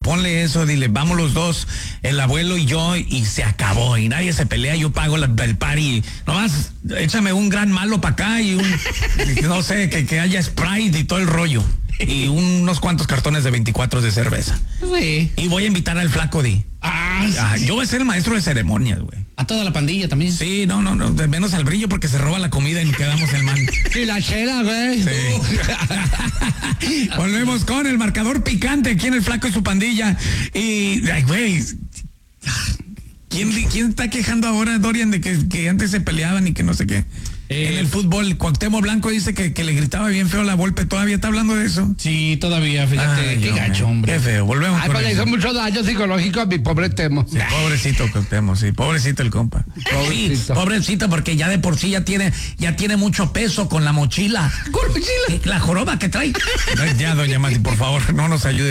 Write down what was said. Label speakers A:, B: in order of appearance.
A: ponle eso, dile, vamos los dos, el abuelo y yo, y se acabó, y nadie se pelea, yo pago el party, nomás échame un gran malo para acá y no sé, que haya Sprite y todo el rollo, y unos cuantos cartones de 24 de cerveza.
B: Sí.
A: Y voy a invitar al flaco Di. Yo voy a ser el maestro de ceremonias, güey.
B: A toda la pandilla también.
A: Sí, no, de menos al Brillo porque se roba la comida y nos quedamos el mal.
B: Y la chela, güey.
A: Sí. Volvemos con el marcador picante aquí en el Flaco y su pandilla. Y, ay, güey, ¿quién está quejando ahora, Dorian, de que antes se peleaban y que no sé qué? En el fútbol, Cuauhtémoc Blanco dice que le gritaba bien feo la Volpe. ¿Todavía está hablando de eso?
B: Sí, todavía, fíjate.
A: Ay,
B: qué gacho,
A: hombre.
B: hombre.
A: Qué feo, volvemos con
C: Pues le
A: eso.
C: hizo mucho daño psicológico a mi pobre Temo.
A: Sí, pobrecito Cuauhtémoc, sí, pobrecito el compa.
C: Pobrecito.
A: Sí, pobrecito, porque ya de por sí ya tiene mucho peso con la mochila.
C: ¿Cuál mochila?
A: La joroba que trae. Ya, doña Mati, por favor, no nos ayude.